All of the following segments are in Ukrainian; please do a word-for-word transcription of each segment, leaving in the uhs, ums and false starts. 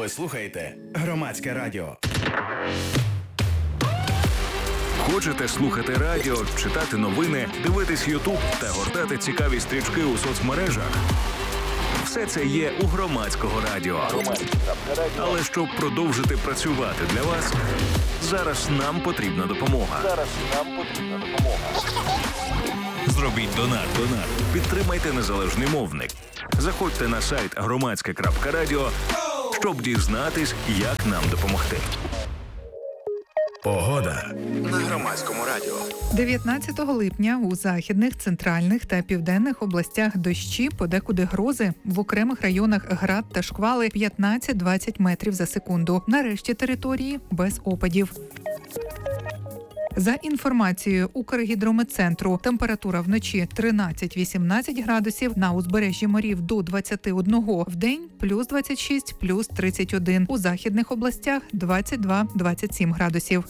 Ви слухаєте Громадське радіо. Хочете слухати радіо, читати новини, дивитись Ютуб та гортати цікаві стрічки у соцмережах? Все це є у Громадського радіо. Але щоб продовжити працювати для вас, зараз нам потрібна допомога. Зараз нам потрібна допомога. Зробіть донат. Донат. Підтримайте незалежний мовник. Заходьте на сайт громадське крапка радіо, щоб дізнатись, як нам допомогти. Погода на Громадському радіо. дев'ятнадцятого липня у західних, центральних та південних областях дощі, подекуди грози. В окремих районах град та шквали п'ятнадцять-двадцять метрів за секунду. На решті території без опадів. За інформацією Укргідрометцентру, температура вночі тринадцять-вісімнадцять градусів, на узбережжі морів до двадцять один, вдень плюс двадцять шість, плюс тридцять один, у західних областях двадцять два - двадцять сім градусів.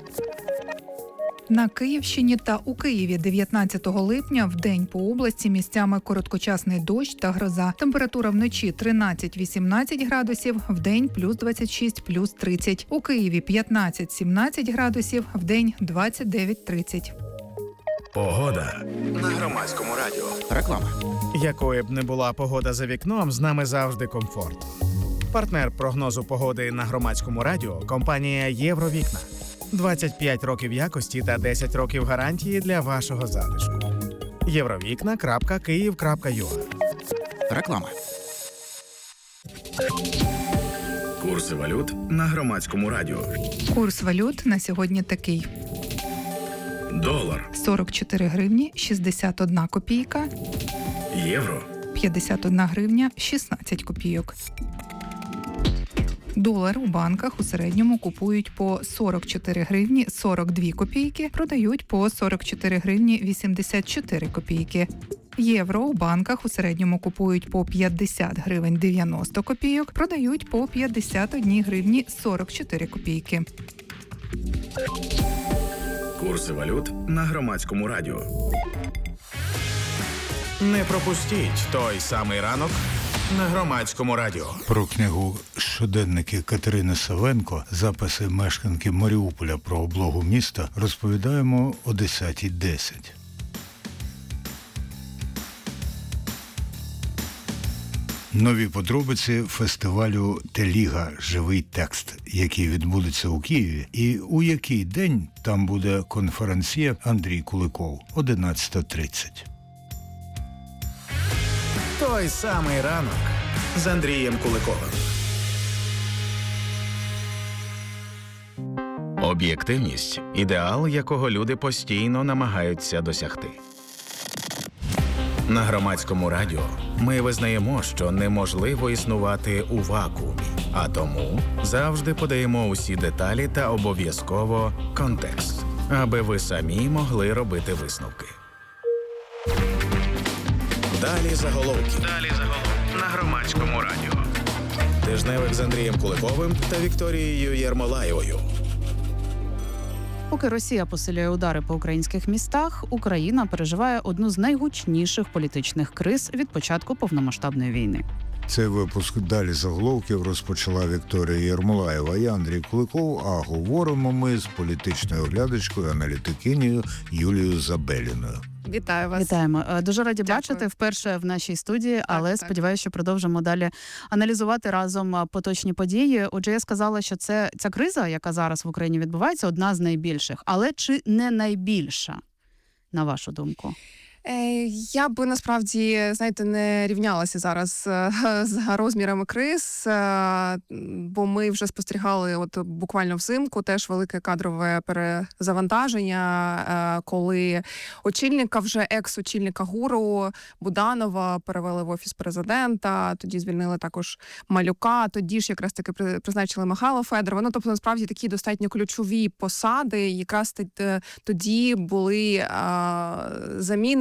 На Київщині та у Києві дев'ятнадцятого липня вдень по області місцями короткочасний дощ та гроза. Температура вночі тринадцять-вісімнадцять градусів, вдень плюс двадцять шість, плюс тридцять. У Києві п'ятнадцять-сімнадцять градусів, вдень двадцять дев'ять - тридцять. Погода на Громадському радіо. Реклама. Якою б не була погода за вікном, з нами завжди комфорт. Партнер прогнозу погоди на Громадському радіо – компанія «Євровікна». двадцять п'ять років якості та десять років гарантії для вашого затишку. євровікна крапка київ крапка ю а. Реклама. Курси валют на Громадському радіо. Курс валют на сьогодні такий. Долар. сорок чотири гривні шістдесят одна копійка. Євро. п'ятдесят одна гривня шістнадцять копійок. Долар у банках у середньому купують по сорок чотири гривні сорок дві копійки, продають по сорок чотири гривні вісімдесят чотири копійки. Євро у банках у середньому купують по п'ятдесят гривень дев'яносто копійок, продають по п'ятдесят одна гривні сорок чотири копійки. Курси валют на Громадському радіо. Не пропустіть той самий ранок на Громадському радіо. Про книгу «Щоденники» Катерини Савенко, записи мешканки Маріуполя про облогу міста, розповідаємо о десята десять. Нові подробиці фестивалю «Теліга. Живий текст», який відбудеться у Києві, і у який день там буде конференціє Андрій Куликов, одинадцята тридцять. Той самий ранок з Андрієм Куликовим. Об'єктивність – ідеал, якого люди постійно намагаються досягти. На Громадському радіо ми визнаємо, що неможливо існувати у вакуумі, а тому завжди подаємо усі деталі та обов'язково контекст, аби ви самі могли робити висновки. Далі заголовки. Далі заголовки на Громадському радіо. Тижневик з Андрієм Куликовим та Вікторією Єрмолаєвою. Поки Росія посилює удари по українських містах, Україна переживає одну з найгучніших політичних криз від початку повномасштабної війни. Цей випуск «Далі заголовків» розпочала Вікторія Єрмолаєва і Андрій Куликов, а говоримо ми з політичною оглядачкою, аналітикинею Юлією Забеліною. Вітаю вас. Вітаємо. Дуже раді Дякую. бачити вперше в нашій студії, так, але так. сподіваюся, що продовжимо далі аналізувати разом поточні події. Отже, я сказала, що це ця криза, яка зараз в Україні відбувається, одна з найбільших. Але чи не найбільша, на вашу думку? Я би насправді, знаєте, не рівнялася зараз з розмірами криз, бо ми вже спостерігали от буквально взимку теж велике кадрове перезавантаження, коли очільника, вже екс-очільника ГУРу Буданова перевели в Офіс президента, тоді звільнили також Малюка, тоді ж якраз таки призначили Михайла Федорова. Ну, тобто, насправді, такі достатньо ключові посади якраз тоді були замінені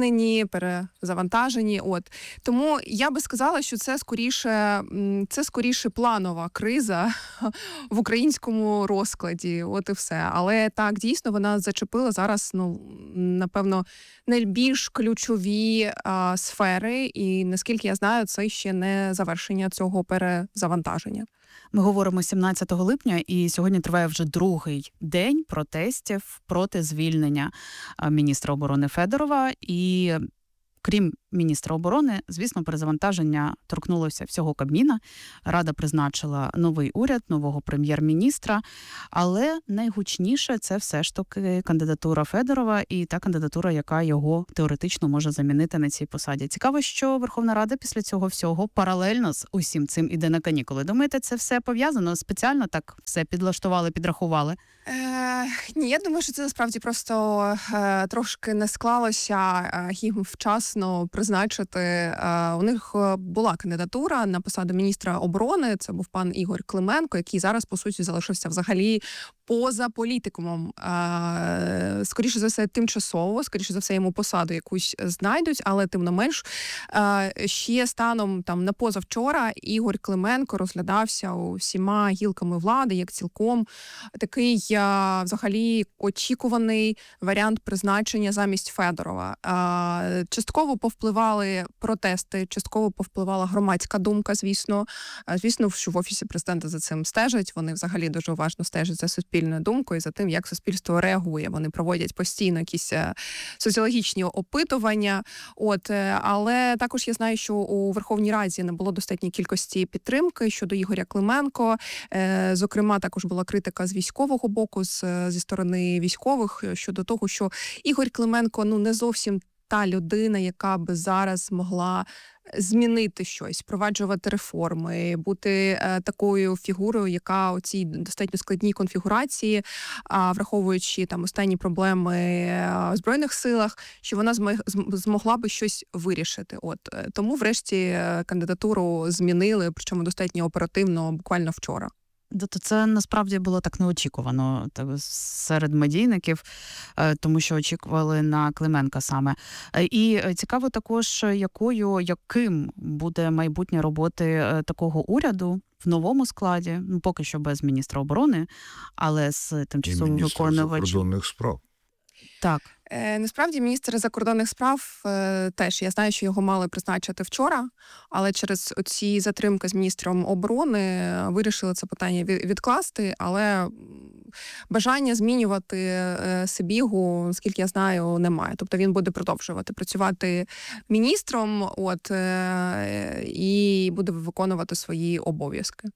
переповнені, перезавантажені. От тому я би сказала, що це скоріше, це скоріше планова криза в українському розкладі. От і все. Але так, дійсно, вона зачепила зараз, ну напевно, найбільш ключові а, сфери. І наскільки я знаю, це ще не завершення цього перезавантаження. Ми говоримо сімнадцятого липня, і сьогодні триває вже другий день протестів проти звільнення міністра оборони Федорова. І крім міністра оборони, звісно, перезавантаження торкнулося всього Кабміна. Рада призначила новий уряд, нового прем'єр-міністра. Але найгучніше це все ж таки кандидатура Федорова і та кандидатура, яка його теоретично може замінити на цій посаді. Цікаво, що Верховна Рада після цього всього паралельно з усім цим іде на канікули. Думаєте, це все пов'язано? Спеціально так все підлаштували, підрахували? Е, ні, я думаю, що це насправді просто е, трошки не склалося е, їм вчасно призначити. Е, у них була кандидатура на посаду міністра оборони, це був пан Ігор Клименко, який зараз, по суті, залишився взагалі поза політикумом. Е, скоріше за все, тимчасово, скоріше за все, йому посаду якусь знайдуть, але тим не менш, е, ще станом там на позавчора Ігор Клименко розглядався усіма гілками влади, як цілком такий е, взагалі очікуваний варіант призначення замість Федорова. Е, частково повпливали протести, частково повпливала громадська думка, звісно. Е, звісно, що в Офісі президента за цим стежать, вони взагалі дуже уважно стежать за суспільною думкою, за тим, як суспільство реагує. Вони проводять постійно якісь соціологічні опитування. От, але також я знаю, що у Верховній Раді не було достатньої кількості підтримки щодо Ігоря Клименко. Зокрема, також була критика з військового боку, з, зі сторони військових щодо того, що Ігор Клименко, ну, не зовсім та людина, яка би зараз могла змінити щось, впроваджувати реформи, бути е, такою фігурою, яка у цій достатньо складній конфігурації, а, враховуючи там останні проблеми е, в Збройних силах, що вона змог, змогла би щось вирішити. От тому, врешті, кандидатуру змінили, причому достатньо оперативно, буквально вчора. То це насправді було так неочікувано серед медійників, тому що очікували на Клименка саме. І цікаво також, якою, яким буде майбутнє роботи такого уряду в новому складі, ну, поки що без міністра оборони, але з тимчасовим виконувачем. Закордонних справ. Так. Е, насправді, міністр закордонних справ е, теж, я знаю, що його мали призначити вчора, але через ці затримки з міністром оборони вирішили це питання відкласти, але бажання змінювати е, Сибігу, наскільки я знаю, немає. Тобто він буде продовжувати працювати міністром, от, е, і буде виконувати свої обов'язки.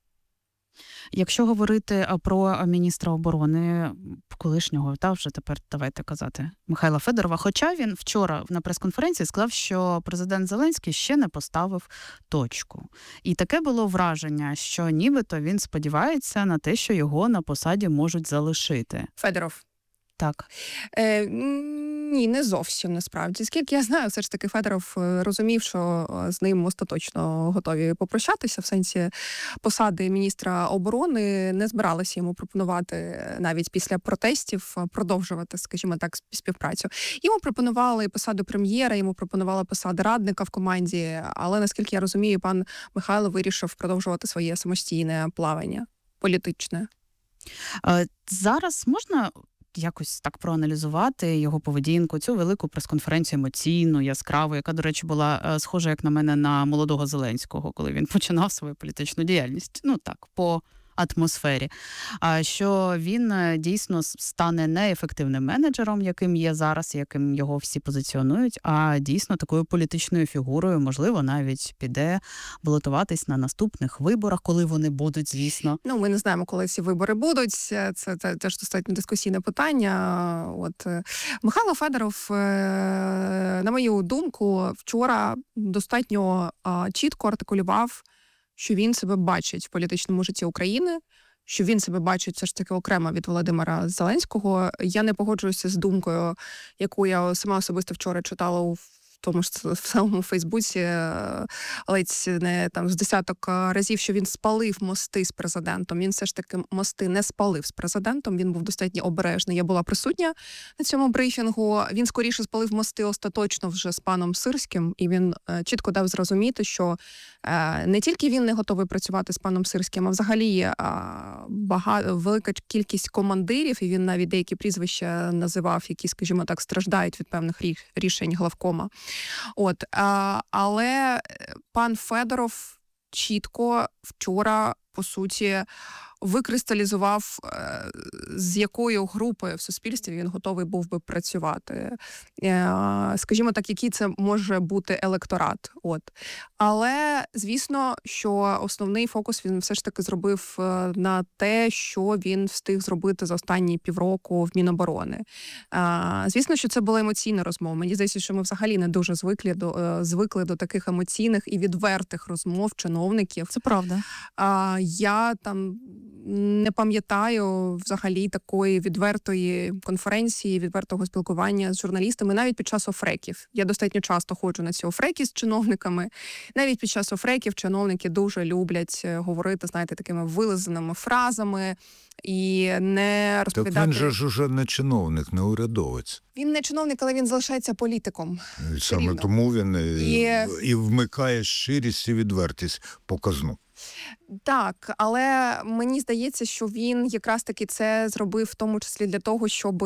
Якщо говорити про міністра оборони колишнього, та вже тепер давайте казати, Михайла Федорова, хоча він вчора на прес-конференції сказав, що президент Зеленський ще не поставив точку. І таке було враження, що нібито він сподівається на те, що його на посаді можуть залишити. Федоров. Так. Е, ні, не зовсім, насправді. Скільки я знаю, все ж таки Федоров розумів, що з ним остаточно готові попрощатися, в сенсі посади міністра оборони не збиралися йому пропонувати навіть після протестів продовжувати, скажімо так, співпрацю. Йому пропонували посаду прем'єра, йому пропонували посаду радника в команді, але, наскільки я розумію, пан Михайло вирішив продовжувати своє самостійне плавання політичне. Зараз можна якось так проаналізувати його поведінку, цю велику прес-конференцію емоційну, яскраву, яка, до речі, була схожа, як на мене, на молодого Зеленського, коли він починав свою політичну діяльність. Ну так, по атмосфері. А що він дійсно стане не ефективним менеджером, яким є зараз, яким його всі позиціонують, а дійсно такою політичною фігурою, можливо, навіть піде балотуватись на наступних виборах, коли вони будуть, звісно. Ну, ми не знаємо, коли ці вибори будуть. Це, це, це теж достатньо дискусійне питання. От Михайло Федоров, на мою думку, вчора достатньо чітко артикулював, що він себе бачить в політичному житті України, що він себе бачить все ж таки окремо від Володимира Зеленського. Я не погоджуюся з думкою, яку я сама особисто вчора читала у тому ж в самому Фейсбуці ледь не там з десяток разів, що він спалив мости з президентом. Він все ж таки мости не спалив з президентом, він був достатньо обережний. Я була присутня на цьому брифінгу. Він скоріше спалив мости остаточно вже з паном Сирським, і він чітко дав зрозуміти, що не тільки він не готовий працювати з паном Сирським, а взагалі багато, велика кількість командирів, і він навіть деякі прізвища називав, які, скажімо так, страждають від певних рішень главкома. От, а, але пан Федоров чітко вчора, по суті, викристалізував, з якою групою в суспільстві він готовий був би працювати. Скажімо так, який це може бути електорат. От. Але, звісно, що основний фокус він все ж таки зробив на те, що він встиг зробити за останні півроку в Міноборони. Звісно, що це була емоційна розмова. Мені здається, що ми взагалі не дуже звикли до, звикли до таких емоційних і відвертих розмов чиновників. Це правда. Я там не пам'ятаю взагалі такої відвертої конференції, відвертого спілкування з журналістами, навіть під час офреків. Я достатньо часто ходжу на ці офреки з чиновниками. Навіть під час офреків чиновники дуже люблять говорити, знаєте, такими вилизаними фразами і не розповідати... Так він же ж уже не чиновник, не урядовець. Він не чиновник, але він залишається політиком. І саме рівно. Тому він і... і вмикає щирість і відвертість показну. Так, але мені здається, що він якраз таки це зробив в тому числі для того, щоб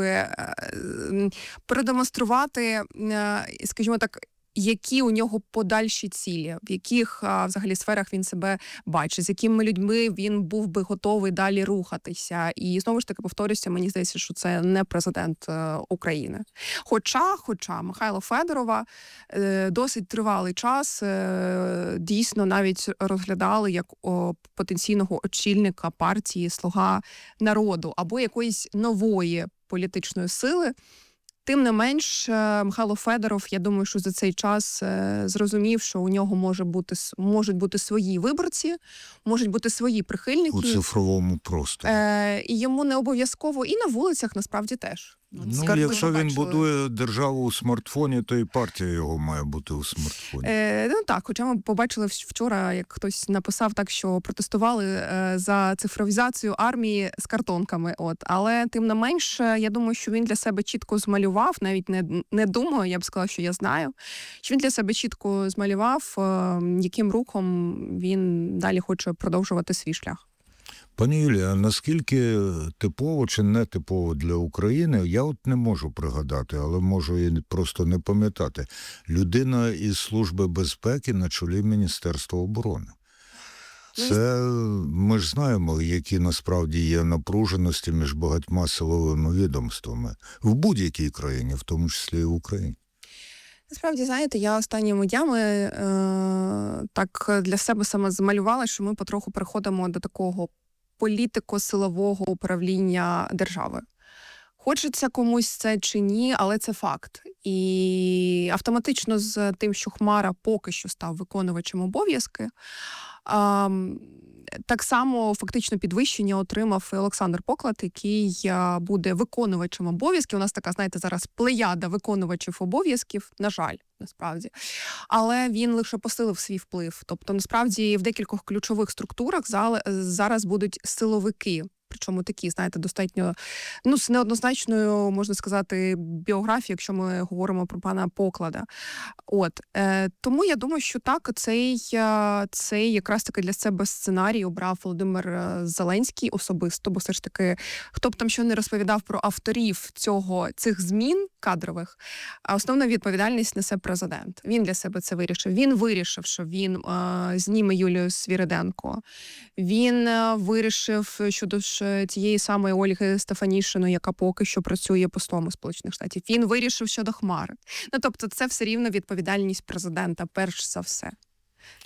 продемонструвати, скажімо так, які у нього подальші цілі, в яких а, взагалі сферах він себе бачить, з якими людьми він був би готовий далі рухатися. І знову ж таки повторюся, мені здається, що це не президент е, України. Хоча, хоча Михайла Федорова е, досить тривалий час е, дійсно навіть розглядали як о, потенційного очільника партії «Слуга народу» або якоїсь нової політичної сили. Тим не менш, Михайло Федоров, я думаю, що за цей час зрозумів, що у нього може бути, можуть бути свої виборці, можуть бути свої прихильники. У цифровому просторі. Е, і йому не обов'язково, і на вулицях насправді теж. Ну, Скажу, якщо він бачили. будує державу у смартфоні, то і партія його має бути у смартфоні. Е, ну так, хоча ми побачили вчора, як хтось написав так, що протестували е, за цифровізацію армії з картонками. От. Але тим не менш, я думаю, що він для себе чітко змалював, навіть не, не думаю, я б сказала, що я знаю, що він для себе чітко змалював, е, яким рухом він далі хоче продовжувати свій шлях. Пані Юлія, наскільки типово чи не типово для України, я от не можу пригадати, але можу і просто не пам'ятати. Людина із Служби безпеки на чолі Міністерства оборони. Це ми ж знаємо, які насправді є напруженості між багатьма силовими відомствами в будь-якій країні, в тому числі і в Україні. Насправді, знаєте, я останніми днями е, так для себе саме змалювала, що ми потроху переходимо до такого політико-силового управління держави. Хочеться комусь це чи ні, але це факт. І автоматично з тим, що Хмара поки що став виконувачем обов'язки, так само фактично підвищення отримав і Олександр Поклад, який буде виконувачем обов'язків. У нас така, знаєте, зараз плеяда виконувачів обов'язків, на жаль, насправді. Але він лише посилив свій вплив. Тобто, насправді, в декількох ключових структурах зараз будуть силовики. Причому такі, знаєте, достатньо, ну, з неоднозначною, можна сказати, біографією, якщо ми говоримо про пана Поклада. От. Е, тому я думаю, що так, цей, цей якраз таки для себе сценарій обрав Володимир Зеленський особисто, бо все ж таки, хто б там що не розповідав про авторів цього, цих змін кадрових, а основна відповідальність несе президент. Він для себе це вирішив. Він вирішив, що він е, зніме Юлію Свириденко. Він е, вирішив щодо тієї самої Ольги Стефанішиної, яка поки що працює послом у Сполучених Штатів. Він вирішив щодо Хмари. Ну, тобто, це все рівно відповідальність президента, перш за все.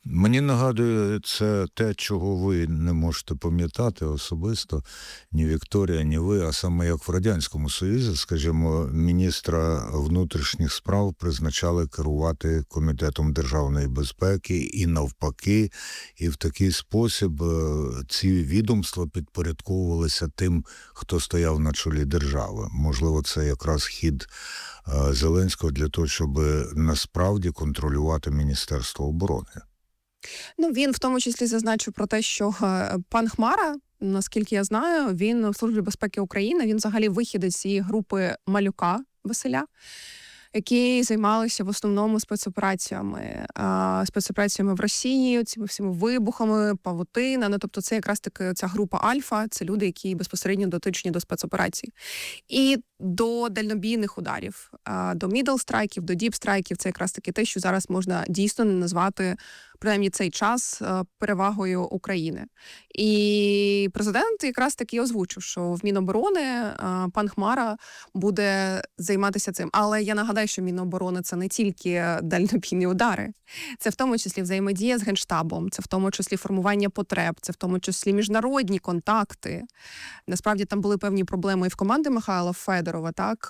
Мені нагадує це те, чого ви не можете пам'ятати особисто, ні Вікторія, ні ви, а саме як в Радянському Союзі, скажімо, міністра внутрішніх справ призначали керувати Комітетом державної безпеки і навпаки, і в такий спосіб ці відомства підпорядковувалися тим, хто стояв на чолі держави. Можливо, це якраз хід Зеленського для того, щоб насправді контролювати Міністерство оборони. Ну, він в тому числі зазначив про те, що пан Хмара, наскільки я знаю, він в Службі безпеки України, він взагалі вихідець цієї групи Малюка Василя, які займалися в основному спецопераціями, а, спецопераціями в Росії, цими всіми вибухами, павутина. Ну, тобто це якраз таки ця група Альфа, це люди, які безпосередньо дотичні до спецоперацій. І до дальнобійних ударів, а, до мідл-страйків, до діп-страйків, це якраз таки те, що зараз можна дійсно назвати, принаймні цей час, перевагою України. І президент якраз таки озвучив, що в Міноборони пан Хмара буде займатися цим. Але я нагадаю, що Міноборони – це не тільки дальнобійні удари. Це в тому числі взаємодія з Генштабом, це в тому числі формування потреб, це в тому числі міжнародні контакти. Насправді там були певні проблеми і в команди Михайла Федорова, так?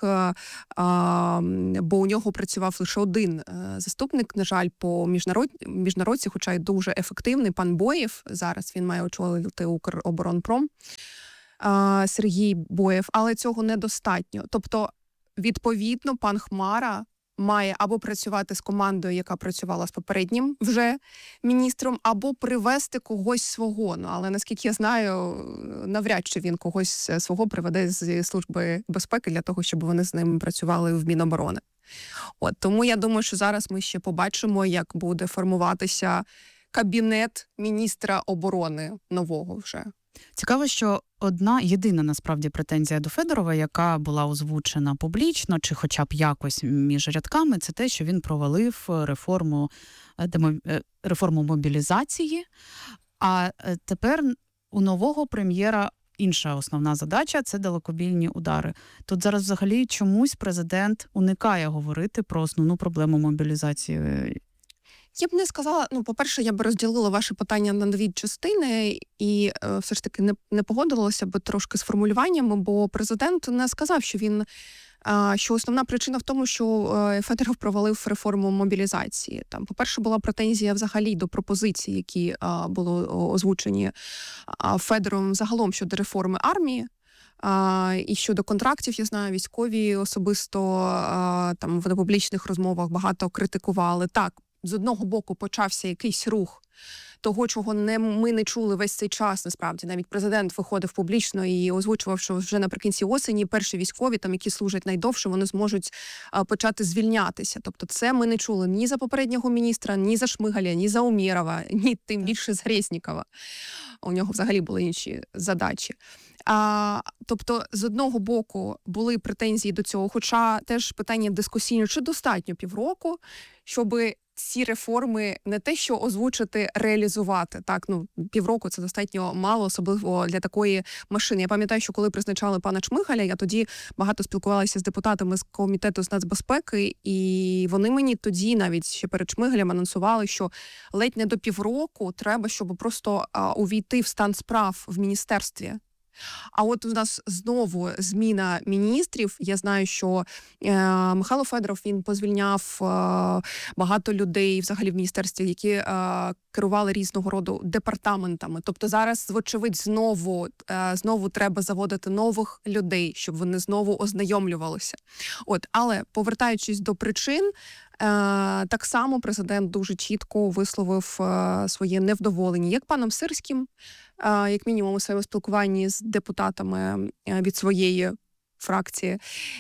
Бо у нього працював лише один заступник, на жаль, по міжнарод... міжнародці, хоча й дуже ефективний, пан Боєв. Зараз він має очолити Укроборонпром, Сергій Боєв, але цього недостатньо. Тобто, відповідно, пан Хмара має або працювати з командою, яка працювала з попереднім вже міністром, або привести когось свого. Ну, але, наскільки я знаю, навряд чи він когось свого приведе з Служби безпеки для того, щоб вони з ним працювали в Міноборони. От, тому я думаю, що зараз ми ще побачимо, як буде формуватися кабінет міністра оборони нового вже. Цікаво, що одна єдина насправді претензія до Федорова, яка була озвучена публічно, чи хоча б якось між рядками, це те, що він провалив реформу, реформу мобілізації, а тепер у нового прем'єра інша основна задача – це далекобійні удари. Тут зараз взагалі чомусь президент уникає говорити про основну проблему мобілізації. Я б не сказала, ну, по-перше, я б розділила ваше питання на дві частини і е, все ж таки не, не погодилася б трошки з формулюваннями, бо президент не сказав, що він, е, що основна причина в тому, що е, Федоров провалив реформу мобілізації. Там, по-перше, була претензія взагалі до пропозицій, які е, були озвучені е, Федоровим загалом щодо реформи армії. Uh, і щодо контрактів, я знаю, військові особисто uh, там в публічних розмовах багато критикували. Так, з одного боку почався якийсь рух того, чого не, ми не чули весь цей час, насправді. Навіть президент виходив публічно і озвучував, що вже наприкінці осені перші військові, там, які служать найдовше, вони зможуть а, почати звільнятися. Тобто це ми не чули ні за попереднього міністра, ні за Шмигаля, ні за Умєрова, ні тим більше за Резнікова. У нього взагалі були інші задачі. А, тобто, з одного боку, були претензії до цього, хоча теж питання дискусійне, чи достатньо півроку, щоб ці реформи не те, що озвучити, реалізувати. Так, ну, півроку – це достатньо мало, особливо для такої машини. Я пам'ятаю, що коли призначали пана Чмигаля, я тоді багато спілкувалася з депутатами з Комітету з нацбезпеки, і вони мені тоді, навіть ще перед Чмигалем, анонсували, що ледь не до півроку треба, щоб просто а, увійти в стан справ в міністерстві. А от у нас знову зміна міністрів. Я знаю, що е, Михайло Федоров, він позвільняв е, багато людей взагалі в міністерстві, які е, керували різного роду департаментами. Тобто зараз, вочевидь, знову, е, знову треба заводити нових людей, щоб вони знову ознайомлювалися. От, але повертаючись до причин, так само президент дуже чітко висловив своє невдоволення як паном Сирським, як мінімум у своєму спілкуванні з депутатами від своєї фракції,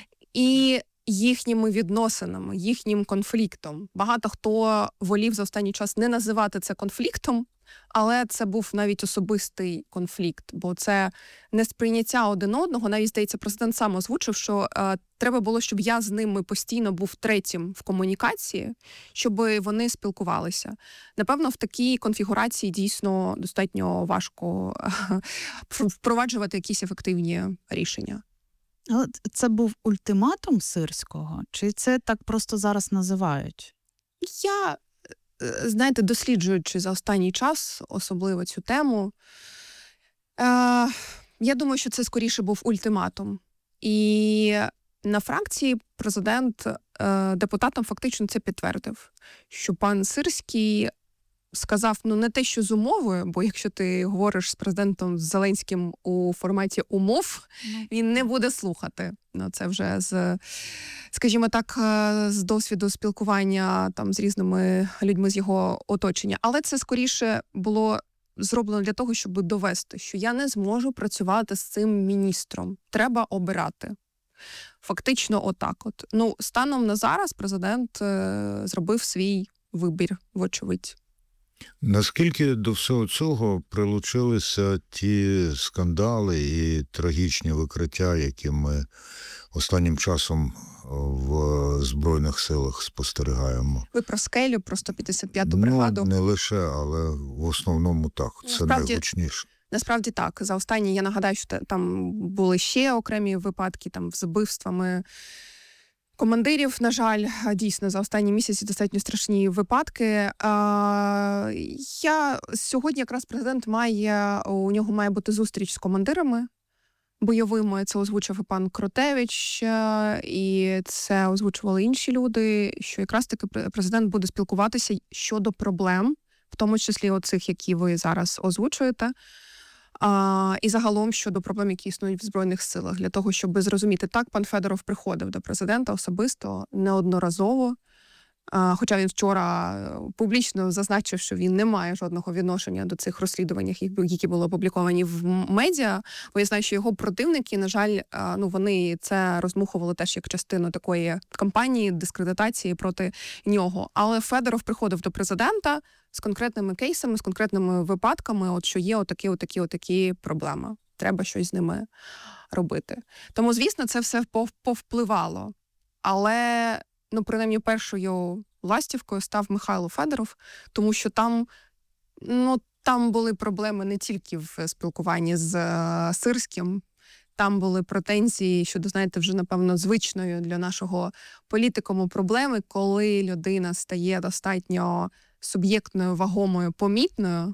і їхніми відносинами, їхнім конфліктом. Багато хто волів за останній час не називати це конфліктом, але це був навіть особистий конфлікт, бо це несприйняття один одного. Навіть, здається, президент сам озвучив, що е, треба було, щоб я з ними постійно був третім в комунікації, щоб вони спілкувалися. Напевно, в такій конфігурації дійсно достатньо важко е, впроваджувати якісь ефективні рішення. Але це був ультиматум Сирського? Чи це так просто зараз називають? Я... знаєте, досліджуючи за останній час, особливо цю тему, е, я думаю, що це скоріше був ультиматум. І на фракції президент е, депутатам фактично це підтвердив, що пан Сирський сказав, ну, не те, що з умовою, бо якщо ти говориш з президентом Зеленським у форматі умов, він не буде слухати. Ну, це вже з, скажімо так, з досвіду спілкування там з різними людьми з його оточення. Але це скоріше було зроблено для того, щоб довести, що я не зможу працювати з цим міністром. Треба обирати. Фактично отак от. Ну, станом на зараз президент е, зробив свій вибір, вочевидь. Наскільки до всього цього прилучилися ті скандали і трагічні викриття, які ми останнім часом в Збройних силах спостерігаємо? Ви про скелю, про сто п'ятдесят п'яту ну, бригаду? Не лише, але в основному так. Це Насправді, найгучніше. Насправді так. За останні, я нагадаю, що там були ще окремі випадки там, з вбивствами командирів, на жаль, дійсно, за останні місяці достатньо страшні випадки. Я сьогодні якраз президент має, у нього має бути зустріч з командирами бойовими. Це озвучив і пан Кротевич, і це озвучували інші люди, що якраз таки президент буде спілкуватися щодо проблем, в тому числі оцих, які ви зараз озвучуєте, А, і загалом щодо проблем, які існують в Збройних силах, для того, щоб зрозуміти, так, пан Федоров приходив до президента особисто, неодноразово, а, хоча він вчора публічно зазначив, що він не має жодного відношення до цих розслідувань, які були опубліковані в медіа, бо я знаю, що його противники, на жаль, а, ну, вони це розмухували теж як частину такої кампанії, дискредитації проти нього. Але Федоров приходив до президента з конкретними кейсами, з конкретними випадками, от що є отакі, отакі, отакі проблеми. Треба щось з ними робити. Тому, звісно, це все повпливало. Але, ну, принаймні, першою ластівкою став Михайло Федоров, тому що там, ну, там були проблеми не тільки в спілкуванні з uh, Сирським, там були претензії щодо, знаєте, вже, напевно, звичною для нашого політикуму проблеми, коли людина стає достатньо суб'єктною, вагомою, помітною,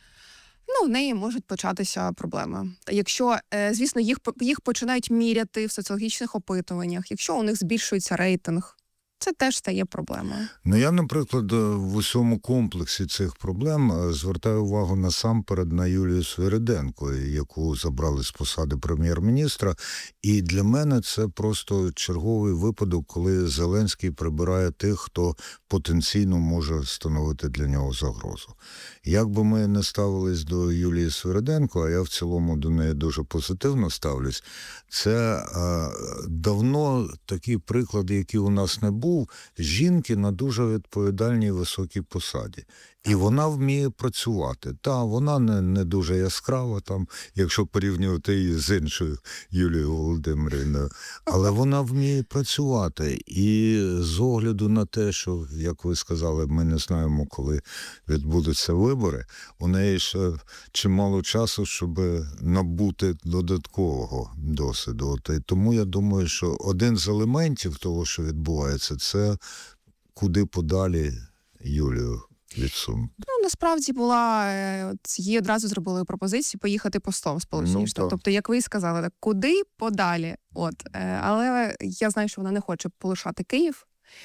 ну, в неї можуть початися проблеми. Якщо, звісно, їх, їх починають міряти в соціологічних опитуваннях, якщо у них збільшується рейтинг, це теж стає проблемою. Ну, я, наприклад, в усьому комплексі цих проблем звертаю увагу насамперед на Юлію Свириденко, яку забрали з посади прем'єр-міністра. І для мене це просто черговий випадок, коли Зеленський прибирає тих, хто потенційно може становити для нього загрозу. Як би ми не ставились до Юлії Свириденко, а я в цілому до неї дуже позитивно ставлюсь, це а, давно такі приклади, які у нас не був, жінки на дуже відповідальній високій посаді. І вона вміє працювати. Та, вона не, не дуже яскрава, там, якщо порівнювати її з іншою Юлією Володимирівною. Але вона вміє працювати. І з огляду на те, що, як ви сказали, ми не знаємо, коли відбудуться вибори, у неї ще чимало часу, щоб набути додаткового досвіду. От, і тому я думаю, що один з елементів того, що відбувається, це куди подалі Юлію відсунути. Ну, насправді була, їй одразу зробили пропозицію поїхати послом в Сполучені Штати. Ну, тобто, як ви сказали, так, куди подалі? От. Але я знаю, що вона не хоче полишати Київ.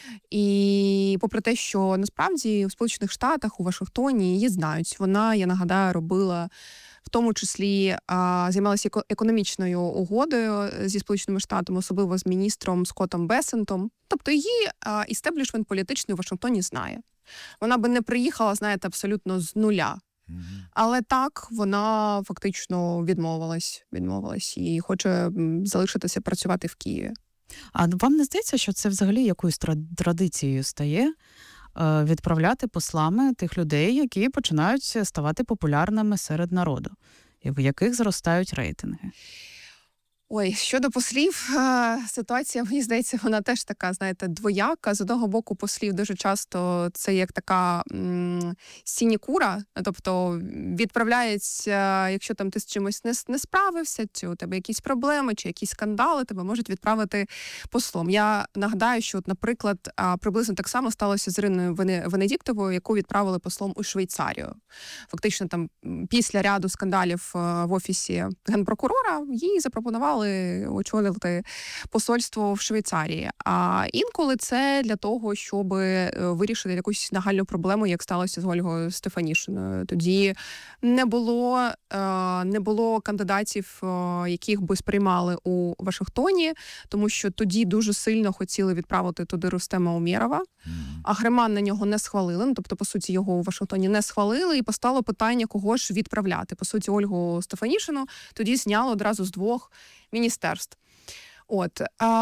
І попри те, що насправді у Сполучених Штатах, у Вашингтоні її знають. Вона, я нагадаю, робила в тому числі а, займалася економічною угодою зі Сполученими Штатами, особливо з міністром Скоттом Бесентом. Тобто її а, істеблішмент політичний у Вашингтоні знає. Вона би не приїхала, знаєте, абсолютно з нуля. Mm-hmm. Але так, вона фактично відмовилась, відмовилась і хоче залишитися працювати в Києві. А вам не здається, що це взагалі якоюсь традицією стає відправляти послами тих людей, які починають ставати популярними серед народу, і в яких зростають рейтинги? Ой, щодо послів, ситуація, мені здається, вона теж така, знаєте, двояка. З одного боку, послів дуже часто це як така м- сінікура, тобто відправляється, якщо там ти з чимось не, не справився, чи у тебе якісь проблеми, чи якісь скандали, тебе можуть відправити послом. Я нагадаю, що, от, наприклад, приблизно так само сталося з Іриною Венедіктовою, яку відправили послом у Швейцарію. Фактично, там після ряду скандалів в офісі генпрокурора їй запропонували очолити посольство в Швейцарії. А інколи це для того, щоб вирішити якусь нагальну проблему, як сталося з Ольгою Стефанішиною. Тоді не було, не було кандидатів, яких би сприймали у Вашингтоні, тому що тоді дуже сильно хотіли відправити туди Рустема Умєрова, а Греман на нього не схвалили. Ну, тобто, по суті, його у Вашингтоні не схвалили, і постало питання, кого ж відправляти. По суті, Ольгу Стефанішину тоді зняли одразу з двох міністерств. От.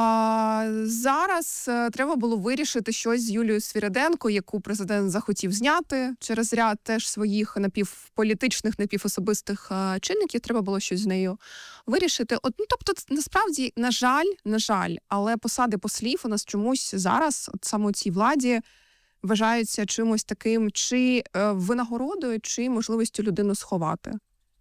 А зараз а, треба було вирішити щось з Юлією Свириденко, яку президент захотів зняти через ряд теж своїх напівполітичних, напівособистих а, чинників. Треба було щось з нею вирішити. От, ну, тобто, насправді, на жаль, на жаль, але посади послів у нас чомусь зараз, от саме у цій владі, вважаються чимось таким, чи е, винагородою, чи можливістю людину сховати.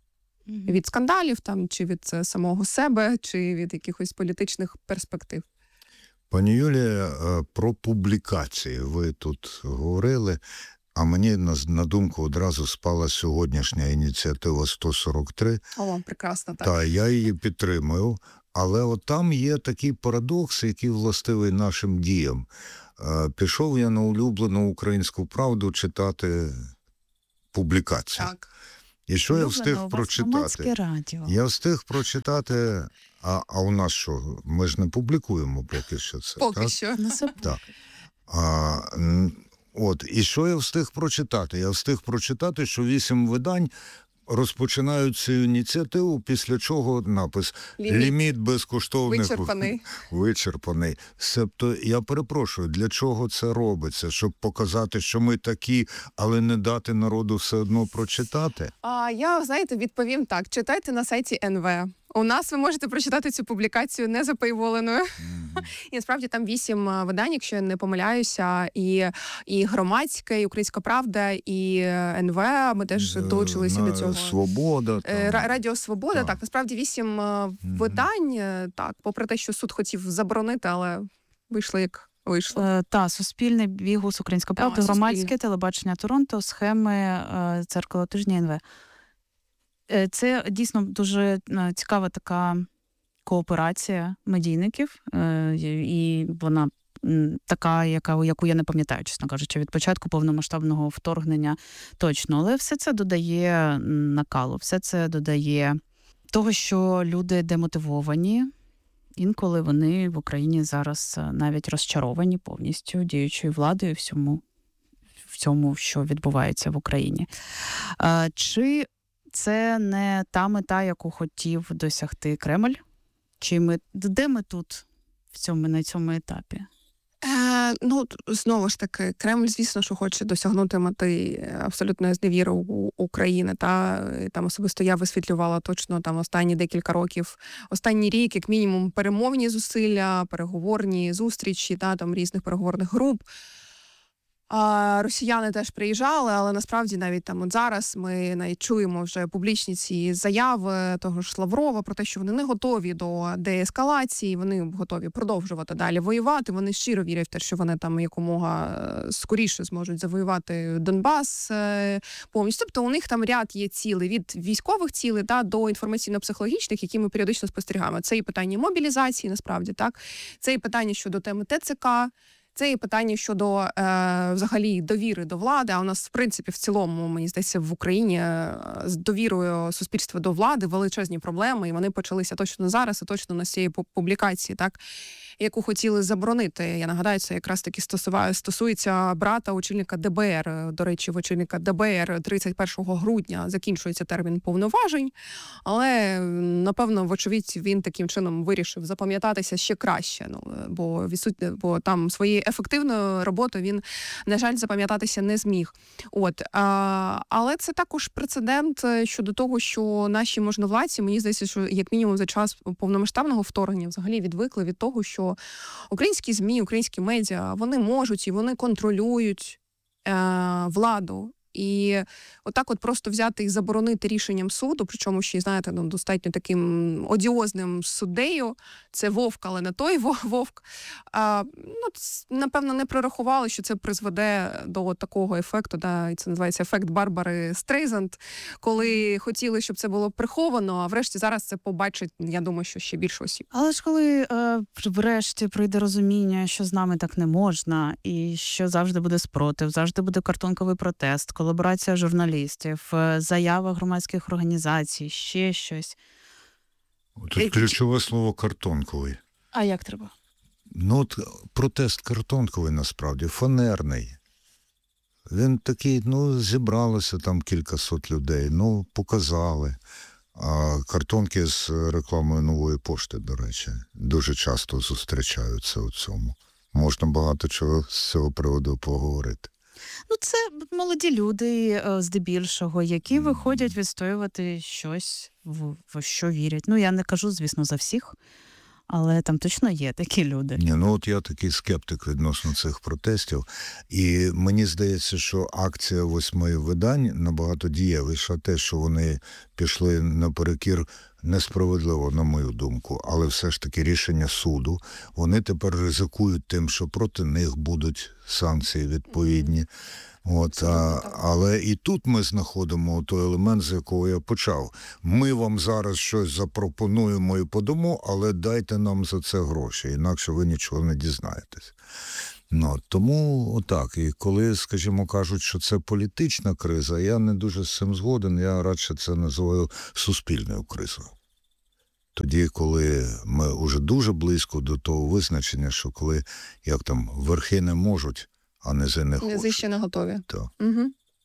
Від скандалів, там, чи від самого себе, чи від якихось політичних перспектив. Пані Юлія, про публікації ви тут говорили, а мені на, на думку одразу спала сьогоднішня ініціатива сто сорок три. О, прекрасно, так. Так, я її підтримую, але от там є такий парадокс, який властивий нашим діям. Пішов я на улюблену Українську правду читати публікації. Так. І що я встиг прочитати? Радіо. Я встиг прочитати, а, а у нас що? Ми ж не публікуємо поки що це. Поки так? що. Так. А, от, і що я встиг прочитати? Я встиг прочитати, що вісім видань розпочинають цю ініціативу, після чого напис «Ліміт, Ліміт безкоштовних вичерпаний». вичерпаний. Себто, я перепрошую, для чого це робиться? Щоб показати, що ми такі, але не дати народу все одно прочитати? А я, знаєте, відповім так. Читайте на сайті ен ве. У нас ви можете прочитати цю публікацію не запейволеною. Mm-hmm. І насправді там вісім видань, якщо я не помиляюся, і, і Громадське, і Українська Правда, і ен ве, ми теж долучилися до цього. Свобода. Там. Радіо Свобода, так. так, насправді вісім mm-hmm. видань, так, попри те, що суд хотів заборонити, але вийшло як вийшло. Е, та, Суспільне, Бігус, Українська Правда, та, Громадське, Телебачення Торонто, Схеми, е, Церква тижня, ен ве. Це дійсно дуже цікава така кооперація медійників, і вона така, яка, яку я не пам'ятаю, чесно кажучи, від початку повномасштабного вторгнення точно. Але все це додає накалу, все це додає того, що люди демотивовані. Інколи вони в Україні зараз навіть розчаровані повністю діючою владою всьому, в цьому, що відбувається в Україні. Чи це не та мета, яку хотів досягти Кремль? Чи ми, де ми тут в цьому, на цьому етапі? Е, ну, знову ж таки, Кремль, звісно, що хоче досягнути мети абсолютної зневіри у України. Та там особисто я висвітлювала точно там останні декілька років, останній рік, як мінімум, перемовні зусилля, переговорні зустрічі, та там різних переговорних груп. А росіяни теж приїжджали, але насправді навіть там от зараз ми навіть чуємо вже публічні ці заяви того ж Лаврова про те, що вони не готові до деескалації, вони готові продовжувати далі воювати. Вони щиро вірять в те, що вони там якомога скоріше зможуть завоювати Донбас повністю. Тобто у них там ряд є цілей, від військових цілей та до інформаційно-психологічних, які ми періодично спостерігаємо. Це і питання мобілізації, насправді, так. Це і питання щодо теми те це ка. Це і питання щодо е, взагалі довіри до влади. А у нас, в принципі, в цілому, мені здається, в Україні е, з довірою суспільства до влади величезні проблеми, і вони почалися точно зараз, і точно на цієї публікації, так, яку хотіли заборонити. Я нагадаю, це якраз таки стосується брата очільника де бе ер. До речі, в очільника де бе ер тридцять першого грудня закінчується термін повноважень, але, напевно, вочевидь, він таким чином вирішив запам'ятатися ще краще, ну, бо, відсут... бо там свої ефективною роботою він, на жаль, запам'ятатися не зміг. От, а, але це також прецедент щодо того, що наші можновладці, мені здається, що як мінімум за час повномасштабного вторгнення взагалі відвикли від того, що українські ЗМІ, українські медіа, вони можуть і вони контролюють е, владу. І отак от просто взяти і заборонити рішенням суду, причому ще, знаєте, ну, достатньо таким одіозним суддею, це Вовк, але не той Вовк, а, ну, напевно, не прорахували, що це призведе до такого ефекту, да, і це називається ефект Барбари Стрейзанд, коли хотіли, щоб це було приховано, а врешті зараз це побачить, я думаю, що ще більше осіб. Але ж коли е, врешті прийде розуміння, що з нами так не можна, і що завжди буде спротив, завжди буде картонковий протест, колаборація журналістів, заява громадських організацій, ще щось. Тут ключове слово «картонковий». А як треба? Ну, от протест картонковий, насправді, фанерний. Він такий, ну, зібралося там кількасот людей, ну, показали. А картонки з рекламою Нової пошти, до речі, дуже часто зустрічаються у цьому. Можна багато чого з цього приводу поговорити. Ну, це молоді люди, здебільшого, які виходять відстоювати щось, в, в що вірять. Ну, я не кажу, звісно, за всіх, але там точно є такі люди. Ні, ну от я такий скептик відносно цих протестів. І мені здається, що акція восьми видань набагато дієвіша. Те, що вони пішли наперекір, несправедливо, на мою думку, але все ж таки рішення суду. Вони тепер ризикують тим, що проти них будуть санкції відповідні. От, а, але і тут ми знаходимо той елемент, з якого я почав. Ми вам зараз щось запропонуємо і подамо, але дайте нам за це гроші, інакше ви нічого не дізнаєтесь. Ну, тому отак. І коли, скажімо, кажуть, що це політична криза, я не дуже з цим згоден, я радше це називаю суспільною кризою. Тоді, коли ми вже дуже близько до того визначення, що коли, як там, верхи не можуть, а низи не хочуть. Низи ще не готові. Так. Угу.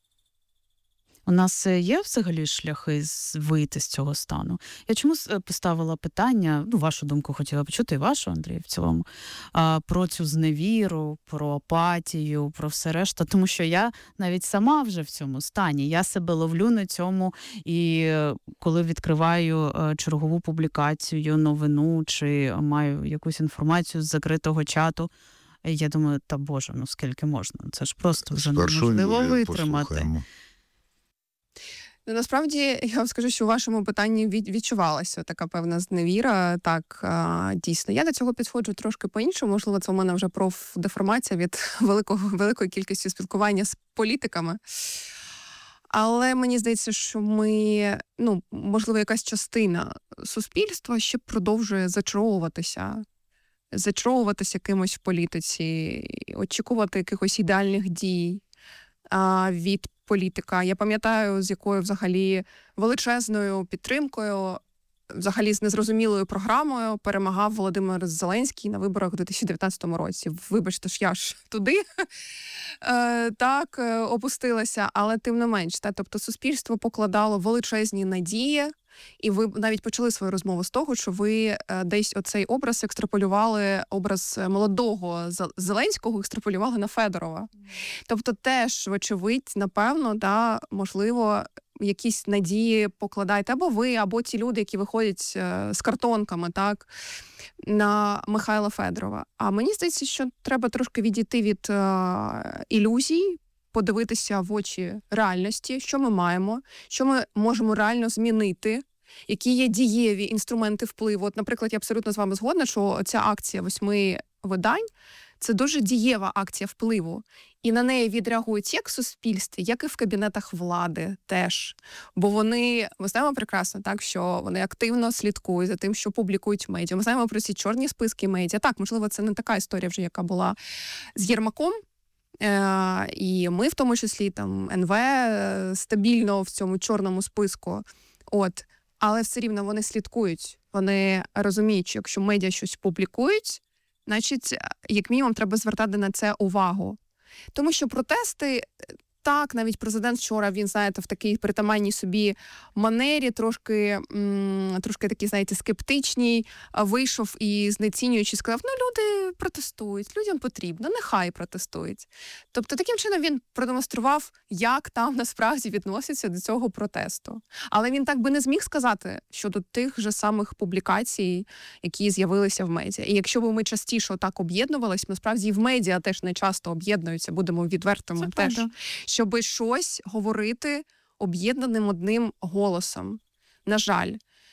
У нас є взагалі шляхи вийти з цього стану? Я чому поставила питання, ну, вашу думку хотіла почути, і вашу, Андрій, в цілому, а, про цю зневіру, про апатію, про все решта, тому що я навіть сама вже в цьому стані, я себе ловлю на цьому, і коли відкриваю чергову публікацію, новину, чи маю якусь інформацію з закритого чату, я думаю, та боже, ну скільки можна? Це ж просто вже неможливо витримати. Послухаємо. Ну, насправді, я вам скажу, що у вашому питанні від, відчувалася така певна зневіра. Так, а, дійсно. Я до цього підходжу трошки по-іншому. Можливо, це у мене вже профдеформація від великого, великої кількості спілкування з політиками. Але мені здається, що ми, ну, можливо, якась частина суспільства ще продовжує зачаровуватися. Зачаровуватися кимось в політиці, очікувати якихось ідеальних дій а, від політика. Я пам'ятаю, з якою взагалі величезною підтримкою, взагалі з незрозумілою програмою перемагав Володимир Зеленський на виборах у дві тисячі дев'ятнадцятому році. Вибачте ж, я ж туди е, так е, опустилася, але тим не менш. Та, тобто суспільство покладало величезні надії, і ви навіть почали свою розмову з того, що ви е, десь оцей образ екстраполювали, образ молодого Зеленського екстраполювали на Федорова. Тобто теж, вочевидь, напевно, да, можливо, якісь надії покладаєте або ви, або ті люди, які виходять е, з картонками, так, на Михайла Федорова. А мені здається, що треба трошки відійти від е, ілюзій, подивитися в очі реальності, що ми маємо, що ми можемо реально змінити, які є дієві інструменти впливу. От, наприклад, я абсолютно з вами згодна, що ця акція восьми видань – це дуже дієва акція впливу. І на неї відреагують як в суспільстві, як і в кабінетах влади теж. Бо вони, ми знаємо прекрасно, так, що вони активно слідкують за тим, що публікують медіа. Ми знаємо про ці чорні списки медіа. Так, можливо, це не така історія вже, яка була з Єрмаком. Е, і ми, в тому числі, там, ен ве е, стабільно в цьому чорному списку. От. Але все рівно вони слідкують. Вони розуміють, що якщо медіа щось публікують, значить, як мінімум, треба звертати на це увагу. Тому що протести так, навіть президент вчора, він, знаєте, в такій притаманній собі манері, трошки, м, трошки такий, знаєте, скептичній, вийшов і знецінюючи сказав, ну, люди протестують, людям потрібно, нехай протестують. Тобто, таким чином він продемонстрував, як там насправді відносяться до цього протесту. Але він так би не зміг сказати щодо тих же самих публікацій, які з'явилися в медіа. І якщо б ми частіше отак об'єднувалися, насправді і в медіа теж не часто об'єднуються, будемо відвертими Це теж, правда. щоби щось говорити об'єднаним одним голосом. На жаль.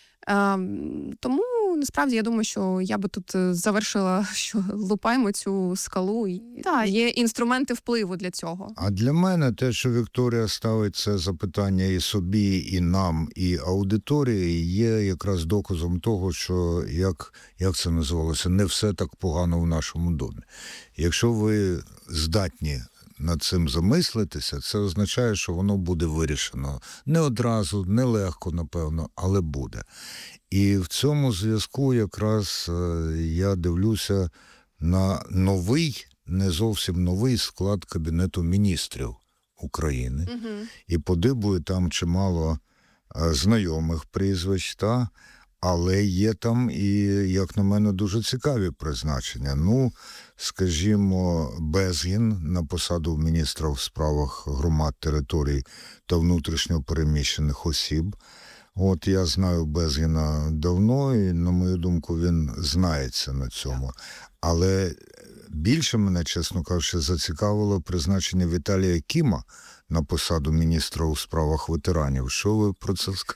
Ем, тому, насправді, я думаю, що я би тут завершила, що лупаємо цю скалу. І Так. є інструменти впливу для цього. А для мене те, що Вікторія ставить це запитання і собі, і нам, і аудиторії, є якраз доказом того, що, як, як це називалося, не все так погано в нашому домі. Якщо ви здатні над цим замислитися, це означає, що воно буде вирішено. Не одразу, не легко, напевно, але буде. І в цьому зв'язку якраз я дивлюся на новий, не зовсім новий склад Кабінету міністрів України. Угу. І подибую там чимало знайомих прізвищ, та? Але є там і, як на мене, дуже цікаві призначення. Ну, скажімо, Безгін на посаду міністра в справах громад, територій та внутрішньо переміщених осіб. От я знаю Безгіна давно, і, на мою думку, він знається на цьому. Але більше мене, чесно кажучи, зацікавило призначення Віталія Кіма на посаду міністра у справах ветеранів. Що ви про це скажете?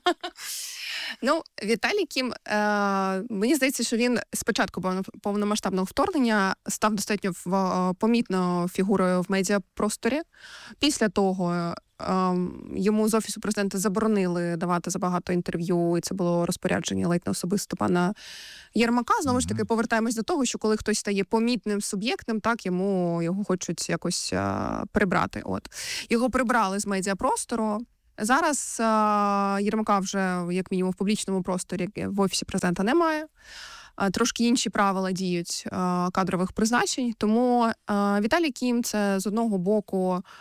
Ну, Віталій Кім, е, мені здається, що він спочатку повномасштабного вторгнення став достатньо в, помітною фігурою в медіапросторі. Після того е, йому з Офісу президента заборонили давати забагато інтерв'ю, і це було розпорядження ледь не особисто пана Єрмака. Знову ж таки, повертаємось до того, що коли хтось стає помітним суб'єктом, так, йому його хочуть якось е, прибрати. От. Його прибрали з медіапростору. Зараз е, Єрмака вже, як мінімум, в публічному просторі в Офісі президента немає. Е, трошки інші правила діють е, кадрових призначень. Тому е, Віталій Кім – це, з одного боку, е,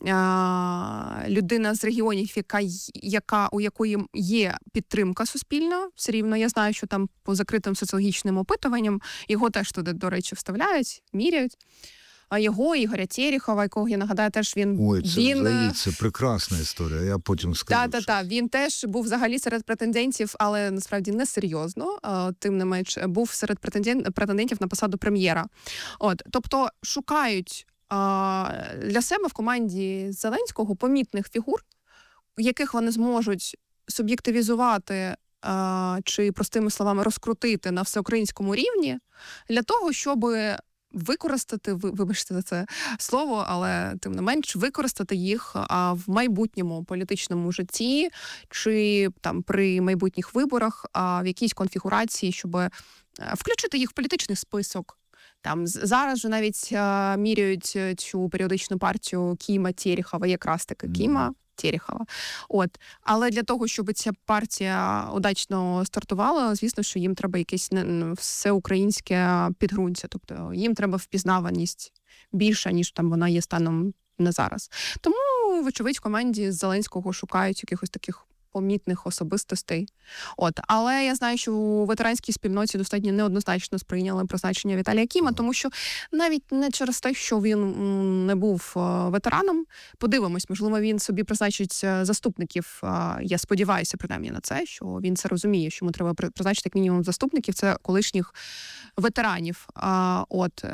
людина з регіонів, яка, яка, у якої є підтримка суспільна. Все рівно я знаю, що там по закритим соціологічним опитуванням його теж туди, до речі, вставляють, міряють. А його, Ігоря Терехова, якого, я нагадаю, теж він... Ой, це він... взагалі, це прекрасна історія, я потім скажу. Так, так, так. Він теж був взагалі серед претендентів, але насправді не серйозно, тим не менш, був серед претендентів на посаду прем'єра. От, тобто шукають а, для себе в команді Зеленського помітних фігур, яких вони зможуть суб'єктивізувати а, чи, простими словами, розкрутити на всеукраїнському рівні для того, щоб використати, вибачте за це слово, але тим не менш використати їх а, в майбутньому політичному житті чи там при майбутніх виборах а, в якійсь конфігурації, щоб включити їх в політичний список. Там зараз же навіть а, міряють цю періодичну партію Кіма Терехова, якраз таки Кіма Терехова. От. Але для того, щоб ця партія удачно стартувала, звісно, що їм треба якесь всеукраїнське підґрунтя. Тобто їм треба впізнаваність більша, ніж там вона є станом на зараз. Тому, вочевидь, в команді Зеленського шукають якихось таких помітних особистостей. От. Але я знаю, що у ветеранській спільноті достатньо неоднозначно сприйняли призначення Віталія Кіма, тому що навіть не через те, що він не був ветераном, подивимось, можливо, він собі призначить заступників. Я сподіваюся, принаймні, на це, що він це розуміє, що йому треба призначити як мінімум заступників, це колишніх ветеранів. От.